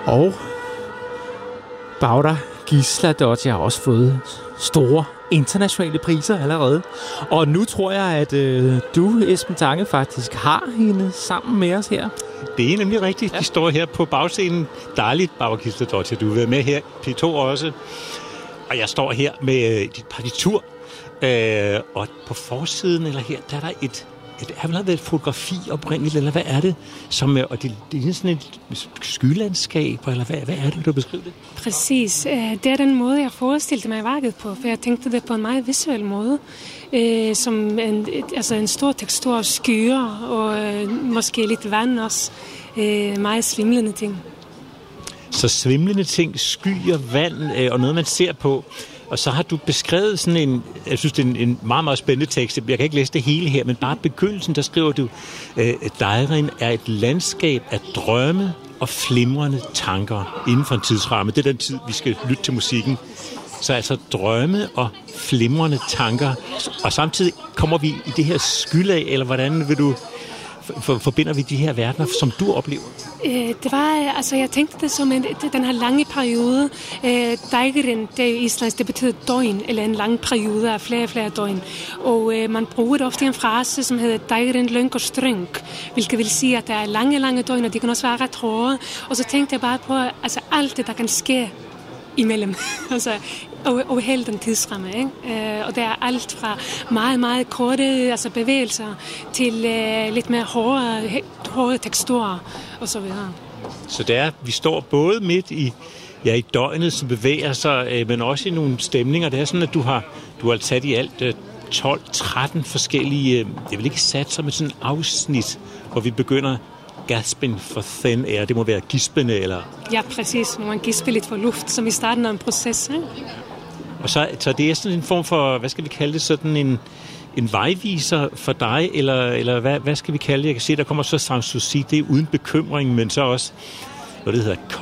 Og Bauder Gisela Dodge har også fået store internationale priser allerede. Og nu tror jeg, at du, Esben Tange, faktisk har hende sammen med os her. Det er nemlig rigtigt. Ja. De står her på bagscenen. Dejligt, Bauder Gisela Dodge. Du har været med her, P2 også. Og jeg står her med dit partitur. Og på forsiden, eller her, der er der et har vel været et fotografi oprindeligt, eller hvad er det? Og det er sådan et skylandskab, eller hvad er det, du beskriver det? Præcis. Det er den måde, jeg forestillede mig værket på, for jeg tænkte det på en meget visuel måde. Som en stor tekstur af skyer, og måske lidt vand også. Meget svimlende ting. Så svimlende ting, skyer, vand og noget, man ser på. Og så har du beskrevet sådan jeg synes, det er en meget, meget spændende tekst. Jeg kan ikke læse det hele her, men bare begyndelsen, der skriver du, Dejren er et landskab af drømme og flimrende tanker inden for en tidsramme. Det er den tid, vi skal lytte til musikken. Så altså drømme og flimrende tanker. Og samtidig kommer vi i det her skylag, eller hvordan vil du forbinder vi de her verdener, som du oplever? Det var, jeg tænkte det som den her lange periode. Dægren, det er jo islandsk, det betyder døgn, eller en lang periode af flere døgn. Og man bruger det ofte i en frase, som hedder dægren løng og strøng, hvilket vil sige, at der er lange døgn, og de kan også være ret hårde. Og så tænkte jeg bare på, alt det, der kan ske imellem. Og hele den tidsramme, ikke? Og der er alt fra meget, meget korte bevægelser til lidt mere hårde teksturer og så videre. Så vi står både midt i døgnet, som bevæger sig, men også i nogle stemninger. Det er sådan, at du har sat i alt 12-13 forskellige, jeg vil ikke satser, men sådan afsnit, hvor vi begynder gasping for thin air. Det må være gispende, eller? Ja, præcis. Hvor man gisper lidt for luft, som i starten af en proces, ikke? Og så det er sådan en form for, hvad skal vi kalde det, sådan en vejviser for dig, eller hvad skal vi kalde det? Jeg kan se, der kommer så Sanssouci, det er uden bekymring, men så også, hvad det hedder,